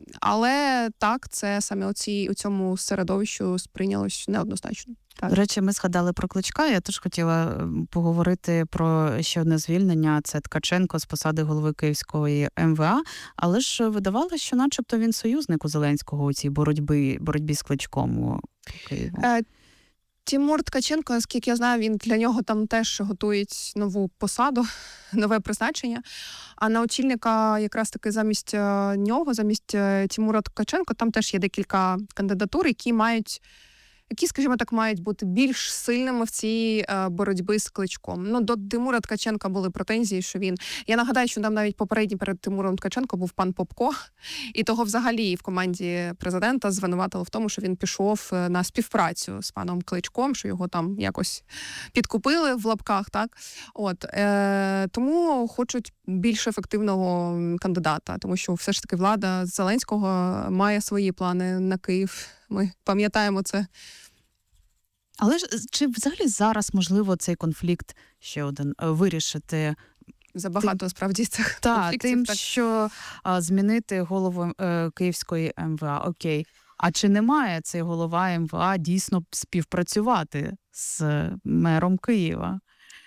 Але так, це саме оці, у цьому середовищу сприйнялось неоднозначно. Так. До речі, ми згадали про Кличка. Я теж хотіла поговорити про ще одне звільнення. Це Ткаченко з посади голови Київської ем ве а. Але ж видавалося, що начебто він союзник у Зеленського у цій боротьбі, боротьбі з Кличком у Києві. Е, Тимур Ткаченко, наскільки я знаю, він для нього там теж готують нову посаду, нове призначення. А на очільника якраз таки замість нього, замість Тимура Ткаченко, там теж є декілька кандидатур, які мають які, скажімо так, мають бути більш сильними в цій е, боротьбі з Кличком. Ну, до Тимура Ткаченка були претензії, що він... Я нагадаю, що там навіть попередній перед Тимуром Ткаченко був пан Попко, і того взагалі в команді президента звинуватили в тому, що він пішов на співпрацю з паном Кличком, що його там якось підкупили в лапках, так? От, е, тому хочуть більш ефективного кандидата, тому що все ж таки влада Зеленського має свої плани на Київ. Ми пам'ятаємо це. Але ж чи взагалі зараз можливо цей конфлікт ще один вирішити? Забагато, тим, справді, цих та, конфліктів. Тим, так. що а, змінити голову е, Київської ем ве а, окей. А чи не має цей голова ем ве а дійсно співпрацювати з мером Києва?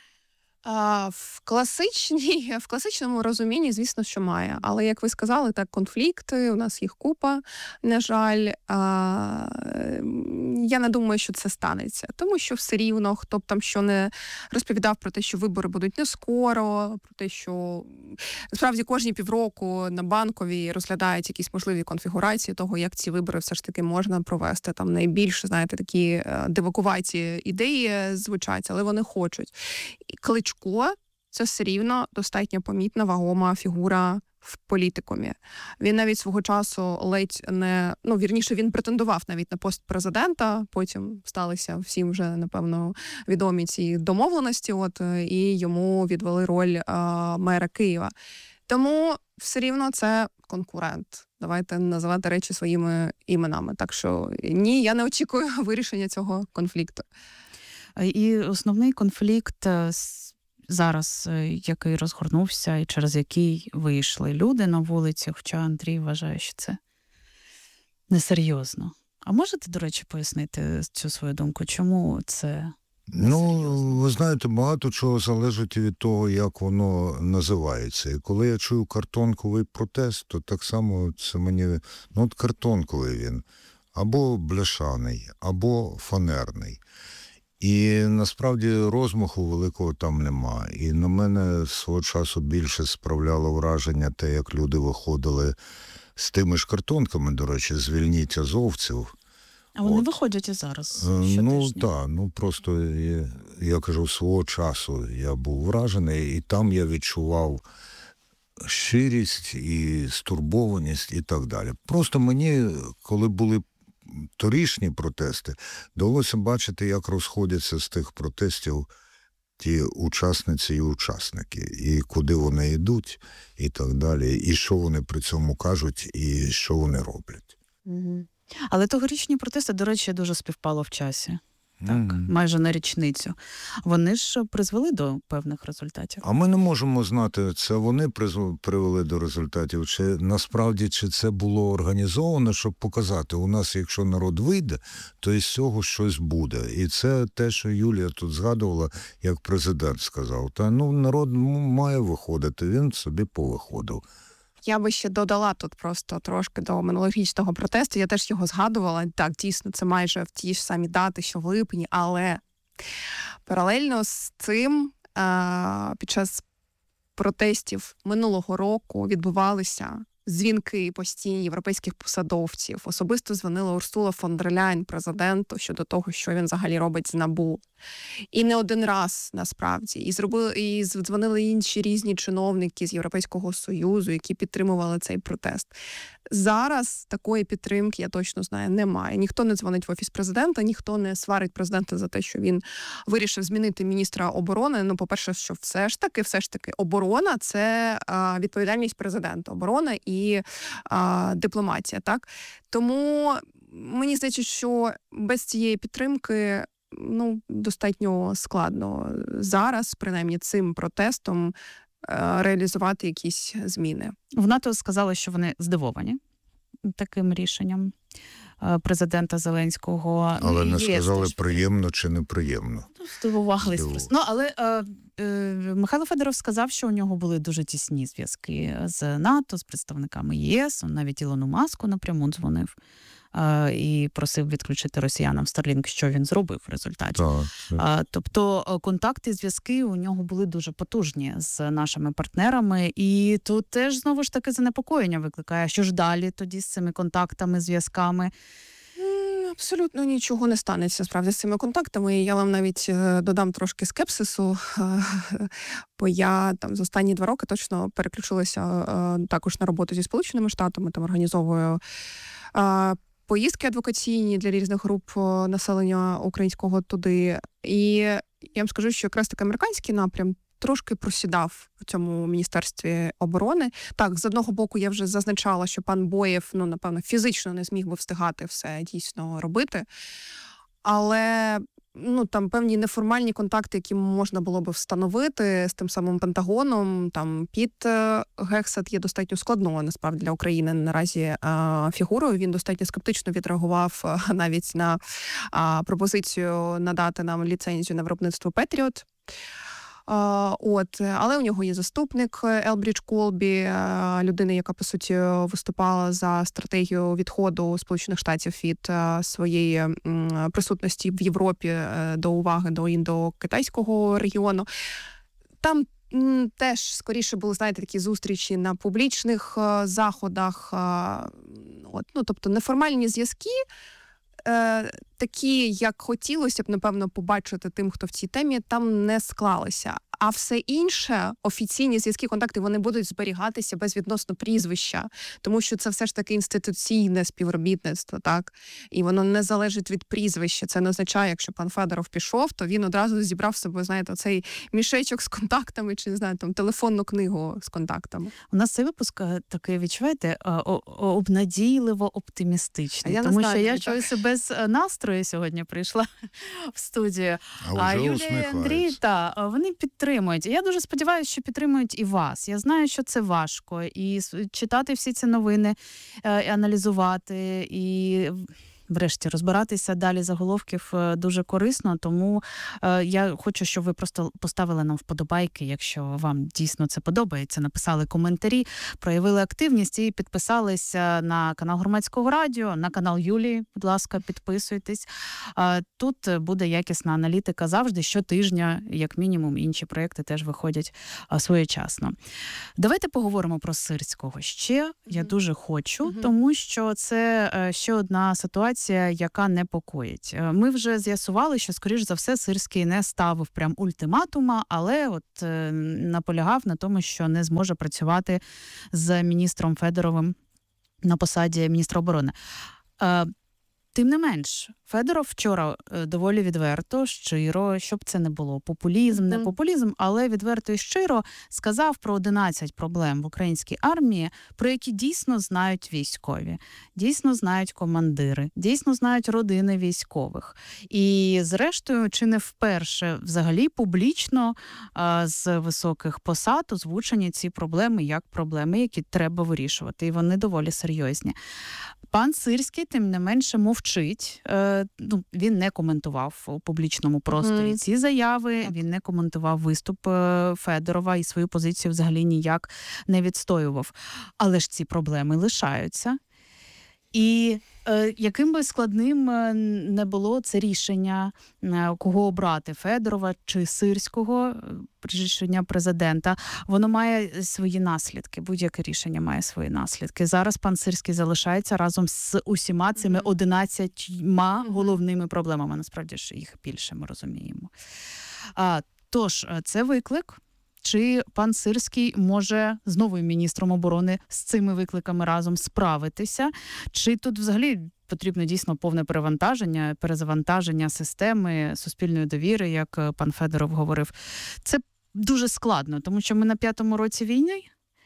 А, в класичній, в класичному розумінні, звісно, що має. Але, як ви сказали, так, конфлікти, у нас їх купа, на жаль. А, я не думаю, що це станеться. Тому що все рівно, хто б там що не розповідав про те, що вибори будуть не скоро, про те, що насправді кожні півроку на Банковій розглядають якісь можливі конфігурації того, як ці вибори все ж таки можна провести. Там найбільше, знаєте, такі дивакуваті ідеї звучать, але вони хочуть. Кличко – це все рівно достатньо помітна, вагома фігура в політикумі. Він навіть свого часу ледь не... Ну, вірніше, він претендував навіть на пост президента, потім сталися всім вже, напевно, відомі ці домовленості, от, і йому відвели роль а, мера Києва. Тому все рівно це конкурент. Давайте називати речі своїми іменами. Так що ні, я не очікую вирішення цього конфлікту. І основний конфлікт зараз, який розгорнувся і через який вийшли люди на вулиці, хоча Андрій вважає, що це несерйозно. А можете, до речі, пояснити цю свою думку? Чому це несерйозно? Ну, ви знаєте, багато чого залежить від того, як воно називається. І коли я чую картонковий протест, то так само це мені... Ну, от картонковий він. Або бляшаний, або фанерний. І насправді розмаху великого там нема. І на мене свого часу більше справляло враження те, як люди виходили з тими ж картонками, до речі, звільніть азовців. А вони От. виходять і зараз щотижня. Ну, так, ну просто, я, я кажу, свого часу я був вражений, і там я відчував щирість і стурбованість і так далі. Просто мені, коли були торішні протести, довелося бачити, як розходяться з тих протестів ті учасниці і учасники, і куди вони йдуть, і так далі, і що вони при цьому кажуть, і що вони роблять. Угу. Але тогорічні протести, до речі, дуже співпало в часі. Так, mm-hmm. майже на річницю. Вони ж призвели до певних результатів. А ми не можемо знати, це вони привели до результатів, чи насправді чи це було організовано, щоб показати, у нас, якщо народ вийде, то із цього щось буде. І це те, що Юлія тут згадувала, як президент сказав. Та ну народ має виходити, він собі повиходив. Я би ще додала тут просто трошки до минулорічного протесту. Я теж його згадувала. Так, дійсно, це майже в ті ж самі дати, що в липні, але паралельно з цим під час протестів минулого року відбувалися дзвінки постійні європейських посадовців. Особисто дзвонила Урсула фон дер Ляйн президенту щодо того, що він взагалі робить з НАБУ. І не один раз, насправді. І зробили, і дзвонили інші різні чиновники з Європейського Союзу, які підтримували цей протест. Зараз такої підтримки, я точно знаю, немає. Ніхто не дзвонить в Офіс президента, ніхто не сварить президента за те, що він вирішив змінити міністра оборони. Ну, по-перше, що все ж таки, все ж таки, оборона – це а, відповідальність президента. Оборона і а, дипломатія, так? Тому мені здається, що без цієї підтримки ну, достатньо складно зараз, принаймні цим протестом, реалізувати якісь зміни. В НАТО сказали, що вони здивовані таким рішенням президента Зеленського. Але не сказали, приємно чи неприємно. Здивувались. Ну, але е, е, Михайло Федоров сказав, що у нього були дуже тісні зв'язки з НАТО, з представниками ЄС, навіть Ілону Маску напряму дзвонив е, і просив відключити росіянам Starlink, що він зробив в результаті. Так, так. Е, тобто контакти, зв'язки у нього були дуже потужні з нашими партнерами, і тут теж знову ж таки занепокоєння викликає, що ж далі тоді з цими контактами, зв'язками. Абсолютно нічого не станеться, справді, з цими контактами. І я вам навіть е, додам трошки скепсису, е, бо я там за останні два роки точно переключилася е, також на роботу зі Сполученими Штатами, там організовую е, поїздки адвокаційні для різних груп населення українського туди. І я вам скажу, що якраз таки американський напрям трошки просідав у цьому Міністерстві оборони. Так, з одного боку, я вже зазначала, що пан Боєв, ну, напевно, фізично не зміг би встигати все дійсно робити. Але, ну, там певні неформальні контакти, які можна було би встановити з тим самим Пентагоном, там Піт Гексет є достатньо складною, насправді, для України наразі а, фігурою. Він достатньо скептично відреагував а, навіть на а, пропозицію надати нам ліцензію на виробництво Петріот. Uh, от, але у нього є заступник Елбрідж Колбі, uh, людина, яка, по суті, виступала за стратегію відходу Сполучених Штатів від uh, своєї um, присутності в Європі uh, до уваги до індо-китайського регіону. Там м, теж, скоріше, були, знаєте, такі зустрічі на публічних uh, заходах. Uh, от, ну, тобто неформальні зв'язки, Е, такі, як хотілося б, напевно, побачити тим, хто в цій темі, там не склалися. А все інше, офіційні зв'язки, контакти, вони будуть зберігатися безвідносно прізвища, тому що це все ж таки інституційне співробітництво, так? І воно не залежить від прізвища. Це не означає, якщо пан Федоров пішов, то він одразу зібрав з собою, знаєте, цей мішечок з контактами, чи, не знаю, там, телефонну книгу з контактами. У нас цей випуск такий, відчуваєте, обнадійливо оптимістичний, я тому знаю, що я так. чогось без настрою сьогодні прийшла в студію. А, А вже Юлія і Андрій, та, вони підтримують. Я дуже сподіваюся, що підтримують і вас. Я знаю, що це важко. І читати всі ці новини, і аналізувати, і врешті розбиратися далі заголовків дуже корисно, тому е, я хочу, щоб ви просто поставили нам вподобайки, якщо вам дійсно це подобається, написали коментарі, проявили активність і підписалися на канал Громадського радіо, на канал Юлії, будь ласка, підписуйтесь. Е, тут буде якісна аналітика завжди, щотижня, як мінімум, інші проєкти теж виходять е, своєчасно. Давайте поговоримо про Сирського ще, я дуже хочу, mm-hmm. тому що це е, ще одна ситуація, яка непокоїть. Ми вже з'ясували, що, скоріш за все, Сирський не ставив прям ультиматума, але от е, наполягав на тому, що не зможе працювати з міністром Федоровим на посаді міністра оборони. Е, Тим не менш, Федоров вчора доволі відверто, щиро, щоб це не було популізм, не популізм, але відверто і щиро сказав про одинадцять проблем в українській армії, про які дійсно знають військові, дійсно знають командири, дійсно знають родини військових. І зрештою, чи не вперше взагалі публічно а, з високих посад озвучені ці проблеми як проблеми, які треба вирішувати. І вони доволі серйозні. Пан Сирський, тим не менше, мовчить. Е, ну, він не коментував у публічному просторі mm. ці заяви, він не коментував виступ е, Федорова і свою позицію взагалі ніяк не відстоював. Але ж ці проблеми лишаються. І е, яким би складним не було це рішення, е, кого обрати, Федорова чи Сирського, рішення президента, воно має свої наслідки. Будь-яке рішення має свої наслідки. Зараз пан Сирський залишається разом з усіма цими одинадцятьма головними проблемами. Насправді ж їх більше, ми розуміємо. А, тож, це виклик. Чи пан Сирський може з новим міністром оборони з цими викликами разом справитися? Чи тут взагалі потрібно дійсно повне перевантаження, перезавантаження системи суспільної довіри, як пан Федоров говорив? Це дуже складно, тому що ми на п'ятому році війни,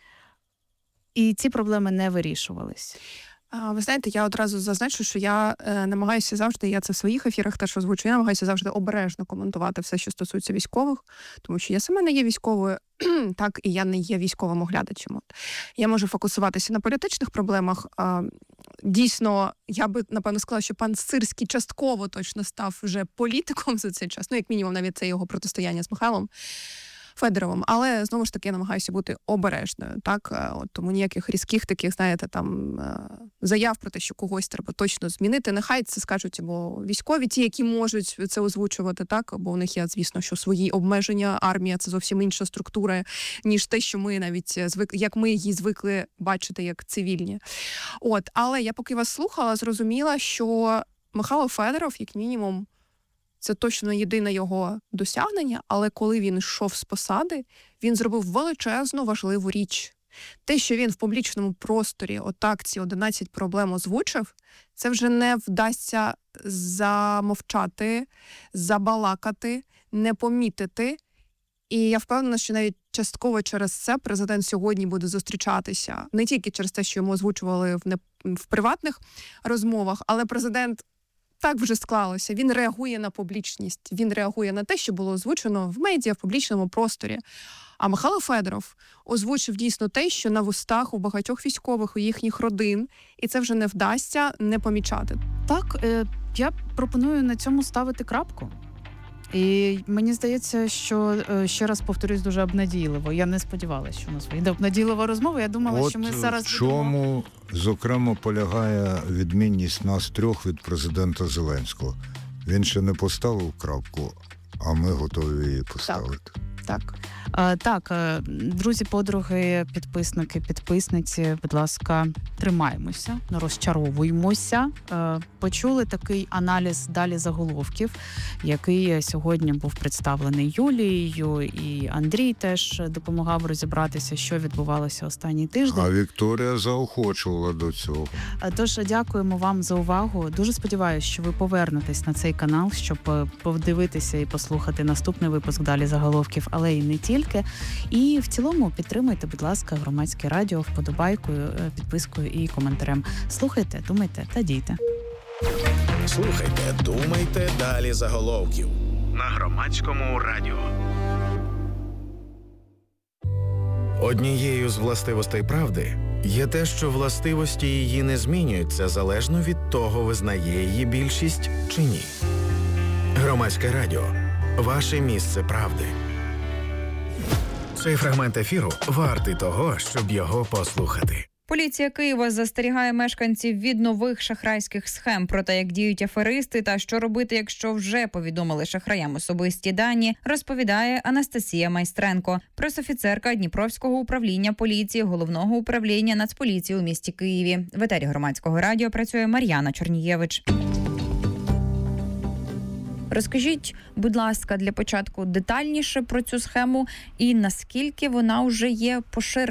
і ці проблеми не вирішувались. Ви знаєте, я одразу зазначу, що я е, намагаюся завжди, я це в своїх ефірах теж озвучую, я намагаюся завжди обережно коментувати все, що стосується військових, тому що я сама не є військовою, так, і я не є військовим оглядачем. Я можу фокусуватися на політичних проблемах. Е, дійсно, я би, напевно, сказала, що пан Сирський частково точно став вже політиком за цей час, ну, як мінімум, навіть це його протистояння з Михайлом Федоровим, але, знову ж таки, я намагаюся бути обережною, так, от, тому ніяких різких таких, знаєте, там, заяв про те, що когось треба точно змінити, нехай це скажуть або військові, ті, які можуть це озвучувати, так, бо у них є, звісно, що свої обмеження, армія – це зовсім інша структура, ніж те, що ми навіть звик, як ми її звикли бачити як цивільні. От, але я поки вас слухала, зрозуміла, що Михайло Федоров, як мінімум, це точно єдине його досягнення, але коли він йшов з посади, він зробив величезну важливу річ. Те, що він в публічному просторі отак ці одинадцять проблем озвучив, це вже не вдасться замовчати, забалакати, не помітити. І я впевнена, що навіть частково через це президент сьогодні буде зустрічатися. Не тільки через те, що йому озвучували в, не... в приватних розмовах, але президент так вже склалося. Він реагує на публічність, він реагує на те, що було озвучено в медіа, в публічному просторі. А Михайло Федоров озвучив дійсно те, що на вустах у багатьох військових, у їхніх родин, і це вже не вдасться не помічати. Так, е, я пропоную на цьому ставити крапку. І мені здається, що, ще раз повторюсь, дуже обнадійливо. Я не сподівалася, що у нас вийде обнадійлива розмова. Я думала, От що ми зараз... в чому, будемо... зокрема, полягає відмінність нас трьох від президента Зеленського. Він ще не поставив крапку, а ми готові її поставити. Так. Так. А, так, друзі, подруги, підписники, підписниці, будь ласка, тримаємося, не розчаровуємося. Почули такий аналіз далі заголовків, який сьогодні був представлений Юлією, і Андрій теж допомагав розібратися, що відбувалося останній тиждень. А Вікторія заохочувала до цього. Тож дякуємо вам за увагу. Дуже сподіваюся, що ви повернетесь на цей канал, щоб подивитися і послухати наступний випуск далі заголовків, але і не тільки. І в цілому підтримуйте, будь ласка, Громадське радіо вподобайкою, підпискою і коментарем. Слухайте, думайте та дійте. Слухайте, думайте, далі заголовків на Громадському радіо. Однією з властивостей правди є те, що властивості її не змінюються залежно від того, визнає її більшість чи ні. Громадське радіо – ваше місце правди. Цей фрагмент ефіру вартий того, щоб його послухати. Поліція Києва застерігає мешканців від нових шахрайських схем про те, як діють аферисти та що робити, якщо вже повідомили шахраям особисті дані, розповідає Анастасія Майстренко, пресофіцерка Дніпровського управління поліції Головного управління Нацполіції у місті Києві. В етері Громадського радіо працює Мар'яна Чорнієвич. Розкажіть, будь ласка, для початку детальніше про цю схему і наскільки вона вже є поширеною.